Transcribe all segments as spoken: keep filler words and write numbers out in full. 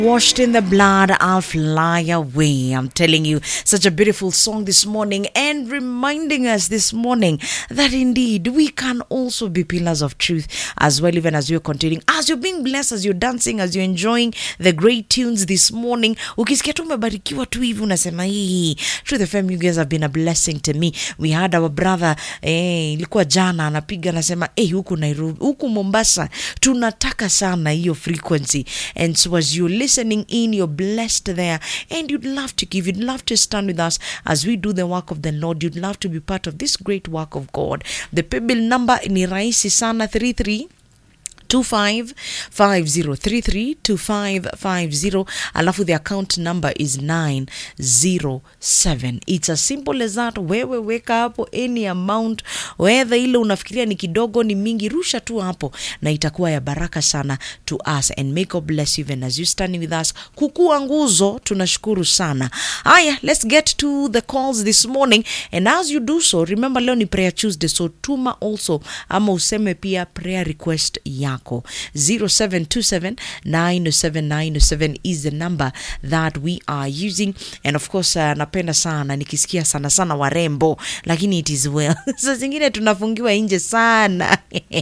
Washed in the blood, I'll fly away. I'm telling you, such a beautiful song this morning, and reminding us this morning that indeed we can also be pillars of truth as well, even as you're continuing, as you're being blessed, as you're dancing, as you're enjoying the great tunes this morning. Ukisikia tu umebarikiwa tu hivi unasema hii Truth F M, you guys have been a blessing to me. We had our brother eh ilikuwa jana anapiga anasema eh huku Nairobi, huku Mombasa tunataka sana hiyo frequency, and so as you listening in, you're blessed there, and you'd love to give, you'd love to stand with us as we do the work of the Lord. You'd love to be part of this great work of God. The paybill number ni rahisi sana, three three two five five zero, three three two five five zero. Alafu the account number is nine zero seven. It's as simple as that. Wewe weka hapo any amount, whether ile unafikiria ni kidogo ni mingi, rusha tu hapo na itakuwa ya baraka sana to us, and may God bless you even as you standing with us kukua nguzo. Tunashukuru sana. Haya, let's get to the calls this morning, and as you do so, remember leo ni prayer Tuesday, so tuma also ama useme pia prayer request yako. zero seven two seven nine seven nine seven is the number that we are using, and of course uh, napenda sana nikisikia sana sana warembo, lakini it is well. So zingine tunafungiwa nje sana.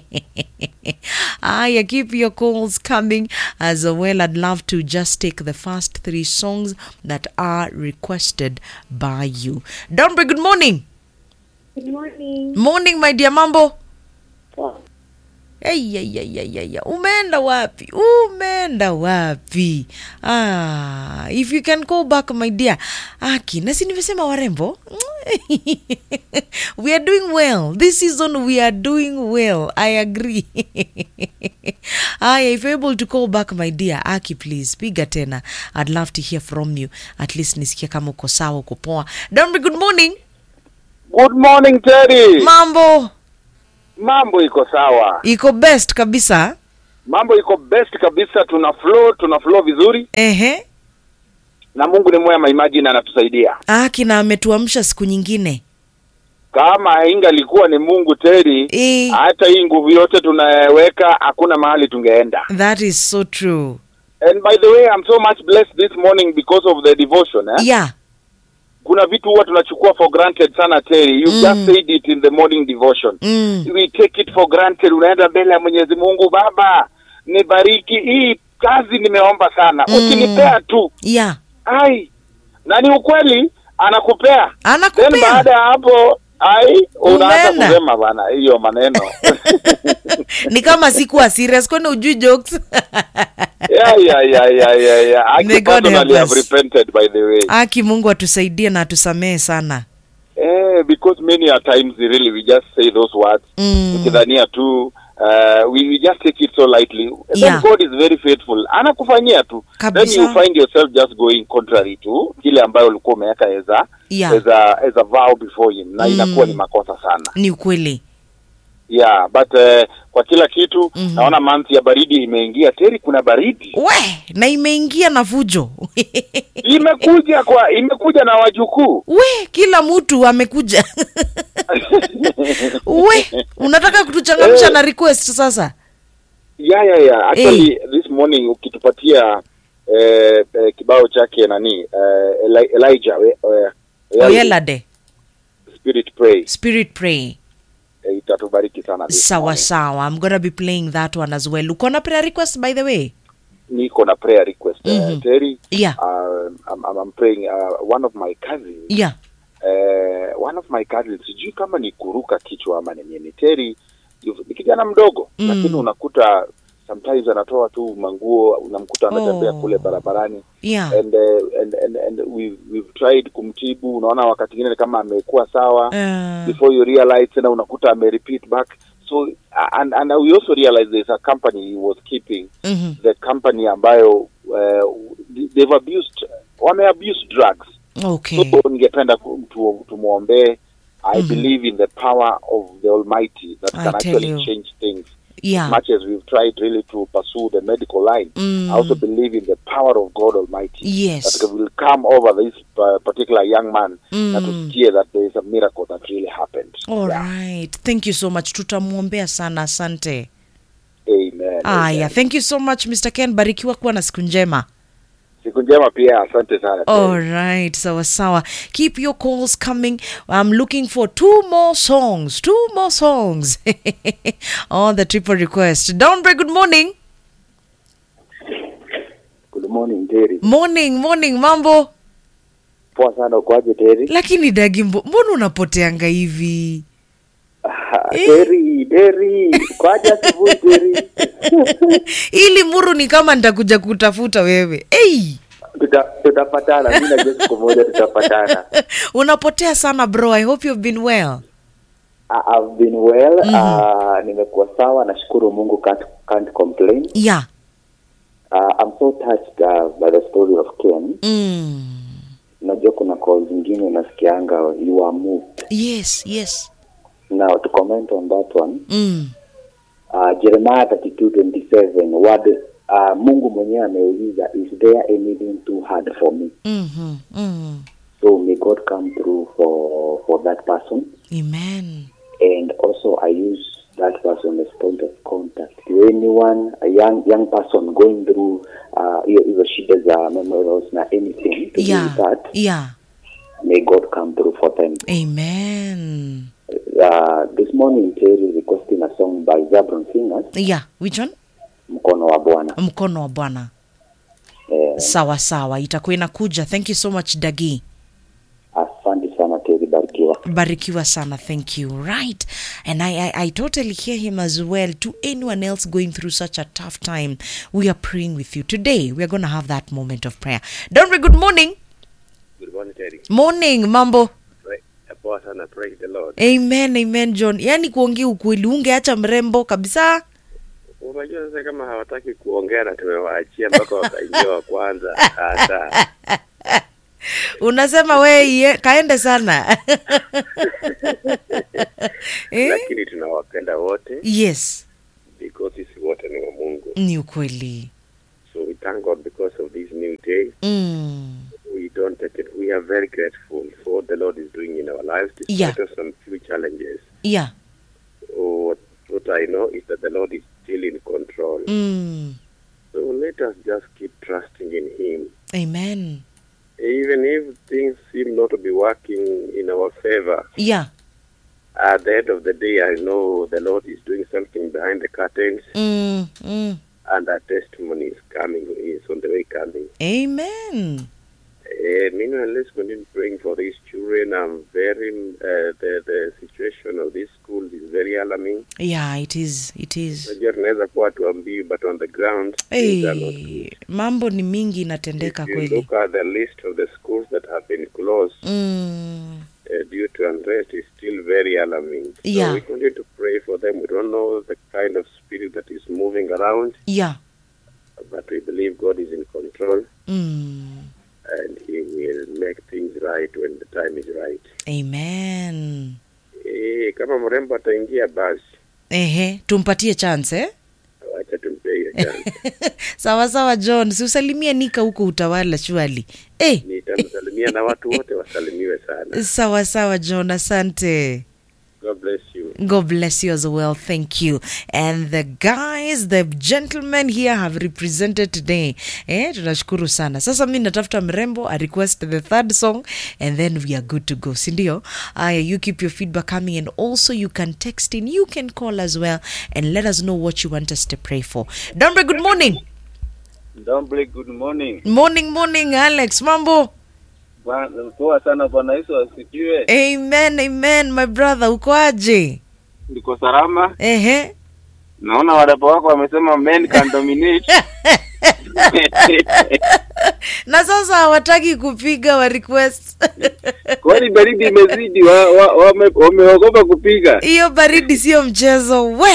Aya, keep your calls coming as well. I'd love to just take the first three songs that are requested by you. Dombre, good morning. Good morning. Morning, my dear mambo. Oh. Hey, hey, hey, hey, hey. Umeenda wapi? Umeenda wapi? Ah, if you can go back, my dear. Aki, nasi nimesema warembo. We are doing well. This season we are doing well. I agree. Ah, if you're able to call back, my dear, Aki, please, piga tena. I'd love to hear from you. At least nisikia kama uko sawa, uko poa. Dombe, good morning. Good morning, Terry. Mambo. Mambo iko sawa. Iko best kabisa. Mambo iko best kabisa, tuna flow, tuna flow vizuri. Ehe. Na Mungu ni mwema, imagine anatusaidia. Ah, kina ametuamsha siku nyingine. Kama ingalikuwa ni Mungu Terry, E, hata hii nguvu yote tunaweka hakuna mahali tungeenda. that is so true. And by the way, I'm so much blessed this morning because of the devotion, eh? Yeah. Kuna vitu huwa tunachukua for granted sana, Terry. You Mm. just said it in the morning devotion. Mm. We take it for granted. Unaenda mbele ya Mwenyezi Mungu, Baba, nibariki hii kazi nimeomba sana. Mm. Ukinipea tu. Yeah. Ai. Na ni ukweli anakupea. Anakupea. Then baada ya hapo, ai, unaanza Umeenda. kusema bana hiyo maneno. Ni kama sikuwa serious, kwani ujui jokes? Yeah, yeah, yeah, yeah, yeah, yeah. I May God personally help have us. repented, by the way. Aki, Mungu atusaidie na atusamee sana. Eh, because many a times really we just say those words. Mm. Ukidhania tu uh, we, we just take it so lightly. And Yeah. then God is very faithful. Anakufanyia tu. Kabisa. Then you find yourself just going contrary to kile ambayo ulikuwa umeweka as a, Yeah. as a as a vow before him. Na Mm. inakuwa ni makosa sana. Ni ukweli. Yeah, but uh, kwa kila kitu Mhm. naona month ya baridi imeingia. Terry, kuna baridi. We, na imeingia na fujo. Imekuja kwa imekuja na wajukuu. We, kila mtu amekuja. We, unataka kutuchangamsha Eh. na request sasa? Yeah, yeah, yeah. Actually, this morning ukitupatia eh, eh, kibao chake nani eh, Eli- Elijah eh, eh, Oyelade, Spirit Pray, Spirit Pray. eh, itatubariki sana this Sawa morning. sawa. I'm gonna be playing that one as well. Uko na prayer request, by the way? Niko na prayer request. Mhm. uh, Terry, Yeah. uh, I'm, I'm, I'm praying uh, one of my cousins. Yeah. Uh, one of my cousins, sijui kama ni kuruka kichwa ama ni nini. Terry, you- ni kijana mdogo, Mm. lakini unakuta sometimes anatoa tu manguo, unamkuta anatembea Oh. kule barabarani. Yeah. and uh, and and and we've we've tried kumtibu. Unaona wakati mwingine kama amekuwa sawa, Uh, before you realize tena unakuta ame repeat back. So uh, and and we also realize there's a company he was keeping, mhm. the company ambayo uh, they've abused wame abused drugs. Okay. So ningependa ku- tu- tumuombe. I Mhm. believe in the power of the Almighty that I can tell actually you. change things. Yeah. Much as we've tried really to pursue the medical line, Mm. I also believe in the power of God Almighty. Yes. That will come over this uh, particular young man, Mm. that will hear that there is a miracle that really happened. All Yeah. right. Thank you so much. Tutamuombea sana. Asante. Amen. Aya, Amen. thank you so much Mister Ken. Barikiwa, kuwa na siku njema. siku njema pia, asante sana. All right, sawa sawa. Keep your calls coming. I'm looking for two more songs. Two more songs. On the triple request. Dawnbreak, good morning. Good morning, Terry. Morning, morning, mambo. Poa sana, kwaje Terry? Lakini Dagimbo, mbona unapoteanga hivi? Eh? Terry, Terry, kwaje asubuhi Terry? Ili Muru ni kama nitakuja kutafuta wewe. Hey! Tuta tutapatana, mimi najua siku moja tutapatana. Unapotea sana bro. I hope you've been well. I, I've been well. Mm-hmm. Uh, nimekuwa sawa, nashukuru Mungu, can't, can't complain. Yeah. Uh, I'm so touched uh, by the story of Ken. Mm. Najua kuna calls zingine nasikianga you are moved. Yes, yes. Now to comment on that one. Mm. Uh, Jeremiah thirty-two twenty-seven, word uh, Mungu mwenyewe ameuliza, is there anything too hard for me? Mhm. Mm. So may God come through for for that person. Amen. And also I use that person as point of contact to anyone, a young young person going through uh either shida za memories na anything to Yeah. do that. Yeah. May God come through for them. Amen. Uh, this morning Terry requesting a song by Zabron Singers, Yeah, which one? Mkono wa Bwana. Mkono wa Bwana. Eh, Sawa sawa, itakuwa inakuja. Thank you so much Dagi. asante sana Terry, barikiwa. Barikiwa sana, thank you. Right. And I, I I totally hear him as well. To anyone else going through such a tough time, we are praying with you. Today, we are going to have that moment of prayer. Donre, good morning. Good morning, Terry. Morning, mambo. Pray, poa sana, praise the Lord. Amen, amen, John. Yani kuongea ukweli, ungeacha mrembo kabisa. Unajua sasa kama hawataki kuongea na tumewaachia mpaka wakaingia wa kwanza. Hata. Unasema wewe kaende sana. Eh? Lakini tunawapenda wote. Yes. Because sisi wote ni wa Mungu. Ni ukweli. So we thank God because of this new day. Mm. We don't take it. We are very grateful for what the Lord is doing in our lives despite Yeah. of some few challenges. Yeah. Oh, what, what I know is that the Lord is still in control. Mm. So let us just keep trusting in Him. Amen. Even if things seem not to be working in our favor, Yeah. at the end of the day, I know the Lord is doing something behind the curtains, Mm. Mm. and our testimony is coming, is on the way coming. Amen. Uh, meanwhile, let's continue praying for these children. I'm very, uh, the, the situation of these schools is very alarming. Yeah, it is. It is. Najua tunaweza kuwa tuambii, but on the ground, things are not Hey, good. mambo ni mingi inatendeka If you kweli. look at the list of the schools that have been closed, Mm. Uh, due to unrest is still very alarming. So Yeah. we continue to pray for them. We don't know the kind of spirit that is moving around, Yeah. but we believe God is in control Mm. and He will make things right when the time is right. Amen. Eh, kama mrembo ataingia basi, Ehe, tumpatie chance eh? acha tumpe hiyo chance. Sawa sawa John, si usalimie Nika huko Utawala shwali. Eh, Nitamsalimia na watu wote wasalimiwe sana. sawa sawa John, asante. God bless you. God bless you as well. Thank you. And the guys, the gentlemen here have represented today. Eh, tunashukuru sana. Sasa mimi natafuta mrembo, I request the third song and then we are good to go. Sindio? Aya, you keep your feedback coming and also you can text in, you can call as well and let us know what you want us to pray for. Dombre, good morning. Dombre, good morning. Morning, morning, Alex. Mambo? Bwana, poa sana Bwana Yesu asifiwe. Amen, amen, my brother. Uko aje? Niko salama. Ehe. Naona wadapo wako wamesema men can dominate. Na sasa hawataki kupiga wa request. Kwani baridi imezidi, wa, wa, wame, wameogopa kupiga. Hiyo baridi sio mchezo we.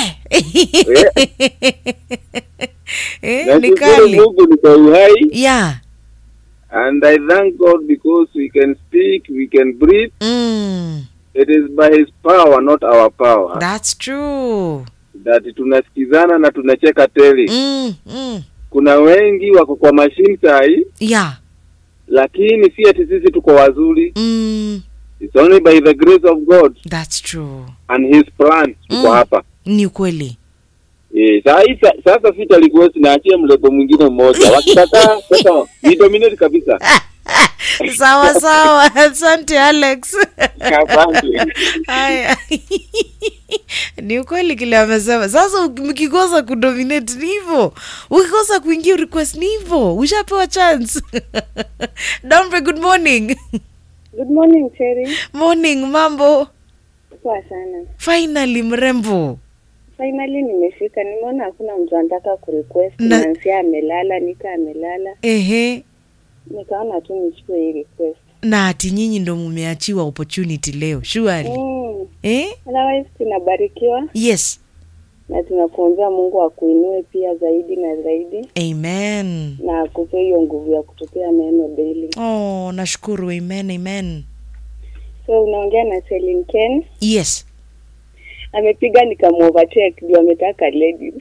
Eh, ni kali. Mungu ni kwa uhai. Yeah. And I thank God because we can speak, we can breathe. Mm. It is by His power, not our power. That's true. That tunasikizana na tunacheka teli. Mm, mm. Kuna wengi wako kwa machine sai, Yeah. lakini si ati sisi tuko wazuri. Mm. It's only by the grace of God That's true. and His plan tuko Mm. hapa. Ni kweli. Eh, sasa sasa sita request na achie mlebo mwingine mmoja. Wakikataa sasa ni dominate kabisa. Sawa sawa. Asante Alex. Asante. Haya. Ni ukweli kile amesema. Sasa mkikosa kudominate ni hivyo. Ukikosa kuingia request ni hivyo. Ushapewa chance. Dombe, good morning. Good morning, Cherry. Morning, mambo. Poa sana. Finally mrembo. Finally nimefika. Nimeona hakuna mtu anataka kurequest. Na- Nancy amelala, Nika amelala. Ehe. Nikaona tu nichukue hii request. Na ati nyinyi ndo mmeachiwa opportunity leo. Surely. Mm. Eh? Otherwise tunabarikiwa Yes. na tunakuombea Mungu akuinue pia zaidi na zaidi Amen. na akupe hiyo nguvu ya kutupea neno daily. Oh, nashukuru. Amen, amen. So unaongea na Celine Ken. Yes. Amepiga nikamovertake ndio ametaka lady.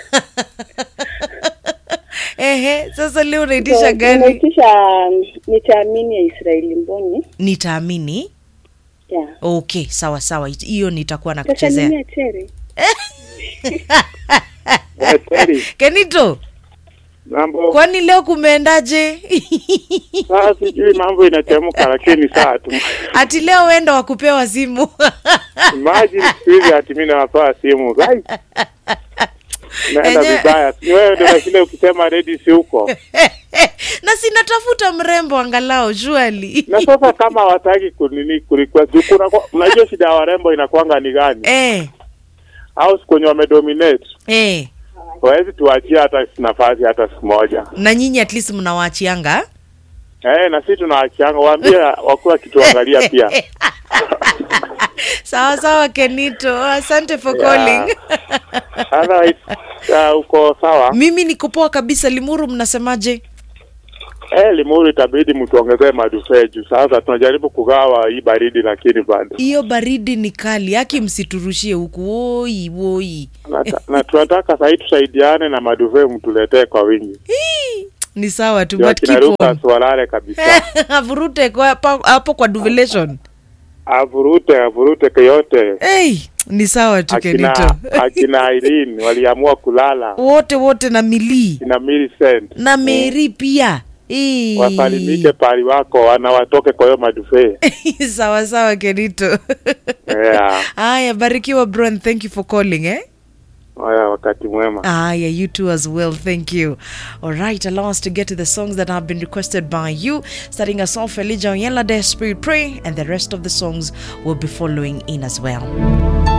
Ehe, sasa leo unaitisha So, gani? Naitisha um, nitaamini ya Israeli Mboni. Nitaamini. Yeah. Okay, sawa sawa. Hiyo nitakuwa Sasa nakuchezea. nini Cherry? Cherry. Kenito, Mambo. kwani leo kumeendaje? Sasa sijui mambo inachemka lakini saa tu. Ati leo wenda wakupewa simu. Imagine hivi ati mimi nawapewa simu. Guys. Naenda Enye- vibaya. Ni wewe ndio unashinda ukisema ready si huko. Na sinatafuta mrembo angalau surely. Na sasa kama wataki kunini kurequest kuna kwa- unajua shida ya warembo inakuanga ni gani? Eh, House kwenye wamedominate. eh. Hawezi tuachie hata nafasi hata siku moja. Na nyinyi at least mnawaachianga? Eh, na sisi tunaachianga waambie wakuwa kituangalia pia. Sawa sawa Kenito. Asante for calling. Otherwise, uh, uko sawa? Mimi niko poa kabisa. Limuru, mnasemaje? Eh, Limuru itabidi mtuongezee madufe juu. Sasa tunajaribu kugawa hii baridi lakini bado. Hiyo baridi ni kali. Haki msiturushie huku. Woi, woi. Na, na tunataka sasa tusaidiane na madufe mtuletee kwa wingi. Hii, ni sawa tu, Ndio but keep kinaruka on. swalale kabisa. Avurute kwa hapo- hapo kwa duvelation. Avurute, avurute yote. Hey, ni sawa tu Akina, Kenito. akina Irene waliamua kulala. Wote wote na Mili Kina Millicent. na Mary pia. Eh. Wasalimike pali wako wana watoke kwa hiyo madufe. Sawa sawa Kenito. Yeah. Aya, barikiwa bro, and thank you for calling, eh? Haya, wakati mwema. Ah, yeah, you too as well. Thank you. All right, allow us to get to the songs that have been requested by you. Starting us off, Elijah Onyelade, Spirit Pray, and the rest of the songs will be following in as well.